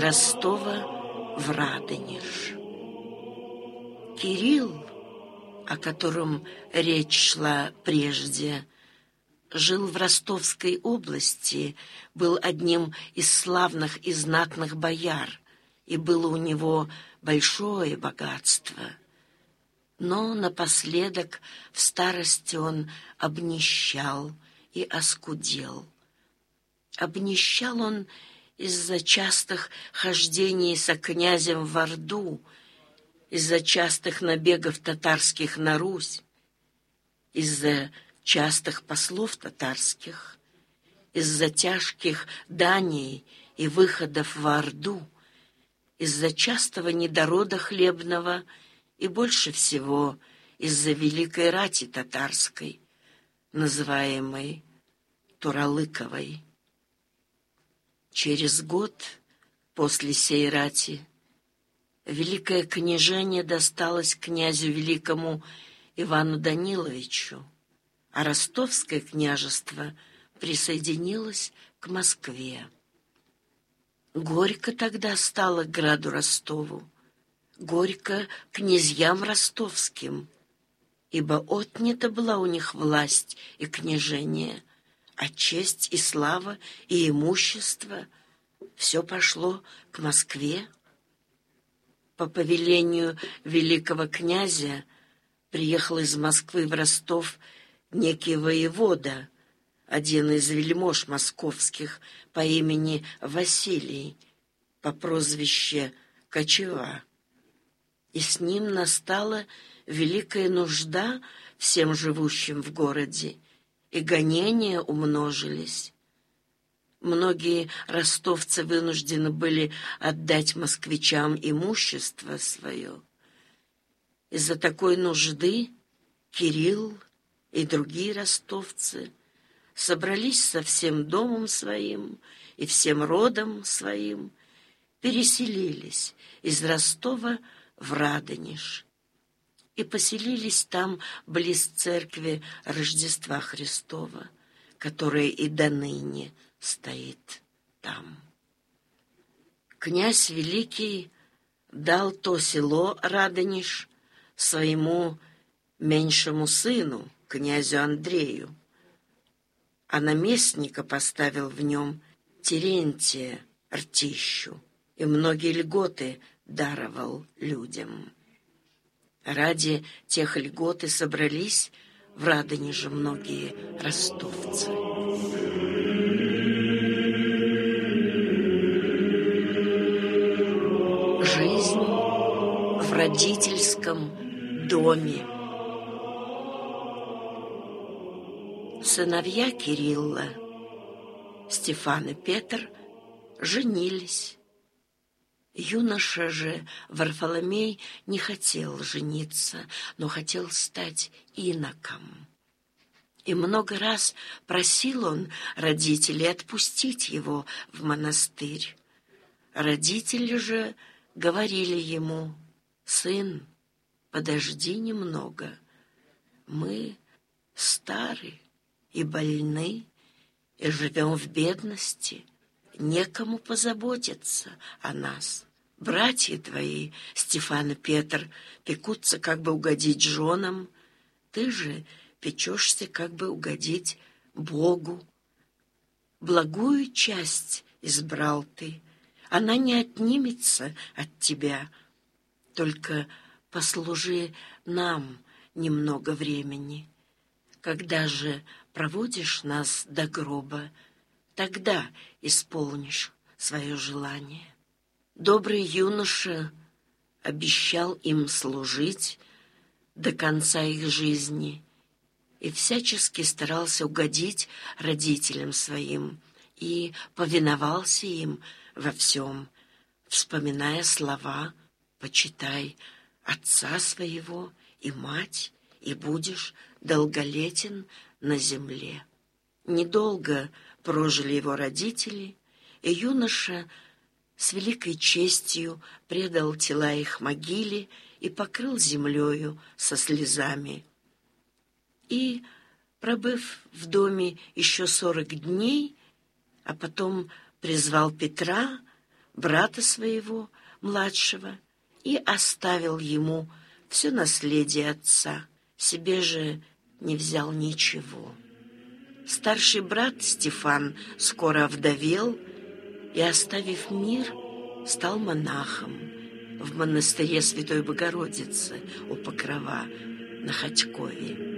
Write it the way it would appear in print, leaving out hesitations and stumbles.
Ростова в Радонеж. Кирилл, о котором речь шла прежде, жил в Ростовской области, был одним из славных и знатных бояр, и было у него большое богатство. Но напоследок в старости он обнищал и оскудел. Обнищал он из-за частых хождений со князем в Орду, из-за частых набегов татарских на Русь, из-за частых послов татарских, из-за тяжких даний и выходов в Орду, из-за частого недорода хлебного и больше всего из-за великой рати татарской, называемой Туралыковой. Через год после сей рати великое княжение досталось князю великому Ивану Даниловичу, а Ростовское княжество присоединилось к Москве. Горько тогда стало граду Ростову, горько князьям ростовским, ибо отнята была у них власть и княжение, а честь и слава и имущество все пошло к Москве. По повелению великого князя приехал из Москвы в Ростов некий воевода, один из вельмож московских по имени Василий, по прозвище Кочева. И с ним настала великая нужда всем живущим в городе, и гонения умножились. Многие ростовцы вынуждены были отдать москвичам имущество свое. Из-за такой нужды Кирилл и другие ростовцы собрались со всем домом своим и всем родом своим, переселились из Ростова в Радонеж и поселились там близ церкви Рождества Христова, которая и доныне стоит там. Князь Великий дал то село Радонеж своему меньшему сыну, князю Андрею, а наместника поставил в нем Терентия Ртищу и многие льготы даровал людям. Ради тех льгот и собрались в Радонеже многие ростовцы. Жизнь в родительском доме. Сыновья Кирилла, Стефан и Петр, женились. Юноша же Варфоломей не хотел жениться, но хотел стать иноком. И много раз просил он родителей отпустить его в монастырь. Родители же говорили ему: «Сын, подожди немного, мы стары и больны, и живем в бедности, некому позаботиться о нас. Братья твои, Стефан и Петр, пекутся, как бы угодить женам, ты же печешься, как бы угодить Богу. Благую часть избрал ты, она не отнимется от тебя, только послужи нам немного времени. Когда же проводишь нас до гроба, тогда исполнишь свое желание». Добрый юноша обещал им служить до конца их жизни и всячески старался угодить родителям своим и повиновался им во всем, вспоминая слова «почитай отца своего и мать, и будешь долголетен на земле». Недолго прожили его родители, и юноша с великой честью предал тела их могиле и покрыл землею со слезами. И, пробыв в доме еще 40 дней, а потом призвал Петра, брата своего, младшего, и оставил ему все наследие отца, себе же не взял ничего. Старший брат Стефан скоро овдовел и, оставив мир, стал монахом в монастыре Святой Богородицы у Покрова на Ходькове.